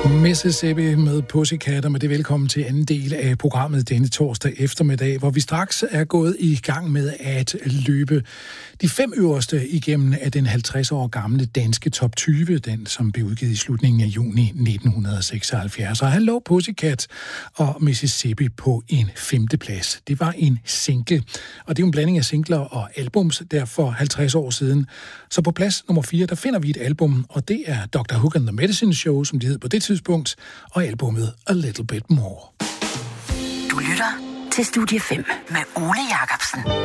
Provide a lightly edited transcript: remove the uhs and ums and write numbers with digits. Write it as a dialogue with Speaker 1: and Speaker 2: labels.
Speaker 1: Mississippi med Pussycat, og med det velkommen til anden del af programmet denne torsdag eftermiddag, hvor vi straks er gået i gang med at løbe de 5 øverste igennem af den 50 år gamle danske top 20, den som blev udgivet i slutningen af juni 1976. Og han lå Pussycat og Mississippi på en 5. plads. Det var en single, og det er jo en blanding af singler og albums der for 50 år siden. Så på plads nummer 4, der finder vi et album, og det er Dr. Hook and the Medicine Show, som de hed på det tidspunkt, og albumet A Little Bit More.
Speaker 2: Du lytter til Studie 5 med Ole Jacobsen.